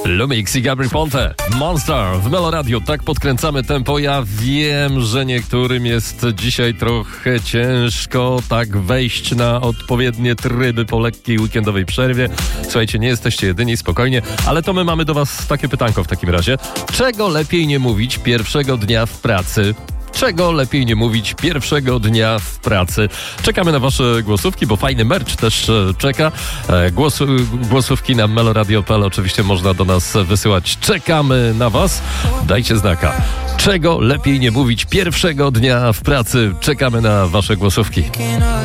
Lumix i Gabry Ponte, Monster w Melo Radio. Tak podkręcamy tempo. Ja wiem, że niektórym jest dzisiaj trochę ciężko tak wejść na odpowiednie tryby po lekkiej weekendowej przerwie. Słuchajcie, nie jesteście jedyni, spokojnie, ale to my mamy do was takie pytanko w takim razie. Czego lepiej nie mówić pierwszego dnia w pracy? Czego lepiej nie mówić pierwszego dnia w pracy? Czekamy na wasze głosówki, bo fajny merch też czeka. Głosówki na meloradio.pl oczywiście można do nas wysyłać. Czekamy na was. Dajcie znaka. Czego lepiej nie mówić pierwszego dnia w pracy? Czekamy na wasze głosówki.